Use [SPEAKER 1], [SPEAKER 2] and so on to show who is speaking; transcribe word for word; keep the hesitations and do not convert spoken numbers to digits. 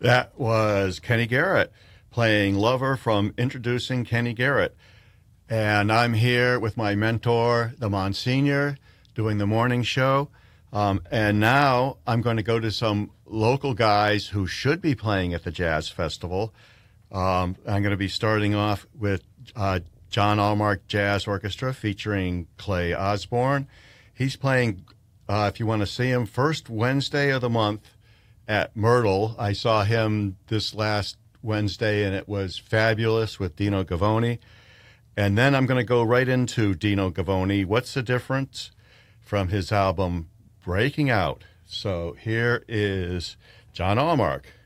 [SPEAKER 1] That was Kenny Garrett playing Lover from Introducing Kenny Garrett. And I'm here with my mentor, the Monsignor, doing the morning show. Um, and now I'm going to go to some local guys who should be playing at the Jazz Festival. Um, I'm going to be starting off with uh, John Allmark Jazz Orchestra featuring Clay Osborne. He's playing, uh, if you want to see him, first Wednesday of the month at Myrtle. I saw him this last Wednesday, and it was fabulous with Dino Gavoni. And then I'm going to go right into Dino Gavoni. What's the difference from his album Breaking Out? So here is John Allmark.